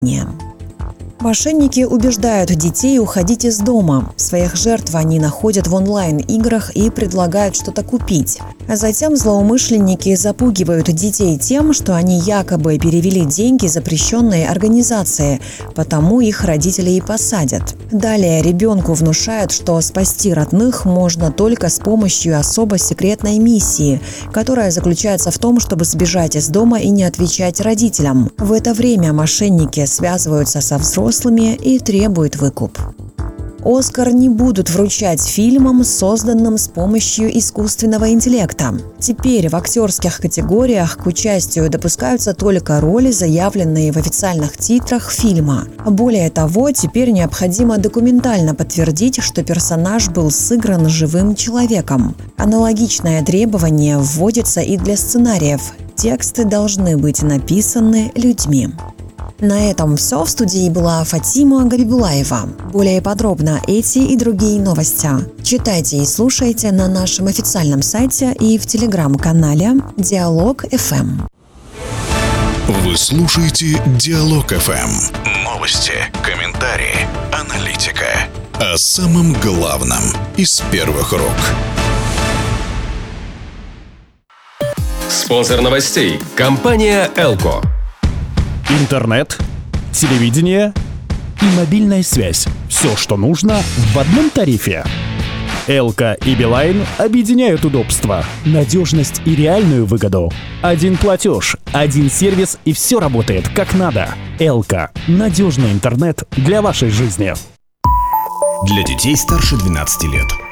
Мошенники убеждают детей уходить из дома. Своих жертв они находят в онлайн-играх и предлагают что-то купить. А затем злоумышленники запугивают детей тем, что они якобы перевели деньги запрещенной организации, потому их родители и посадят. Далее ребенку внушают, что спасти родных можно только с помощью особо секретной миссии, которая заключается в том, чтобы сбежать из дома и не отвечать родителям. В это время мошенники связываются со взрослыми и требуют выкуп. «Оскар» не будут вручать фильмам, созданным с помощью искусственного интеллекта. Теперь в актерских категориях к участию допускаются только роли, заявленные в официальных титрах фильма. Более того, теперь необходимо документально подтвердить, что персонаж был сыгран живым человеком. Аналогичное требование вводится и для сценариев. Тексты должны быть написаны людьми. На этом все. В студии была Фатима Габибулаева. Более подробно эти и другие новости читайте и слушайте на нашем официальном сайте и в телеграм-канале Диалог ФМ. Вы слушаете Диалог ФМ. Новости, комментарии, аналитика. О самом главном из первых рук. Спонсор новостей – компания «Элко». Интернет, телевидение и мобильная связь. Все, что нужно, в одном тарифе. Элко и Билайн объединяют удобства, надежность и реальную выгоду. Один платеж, один сервис и все работает как надо. Элко – надежный интернет для вашей жизни. Для детей старше 12 лет.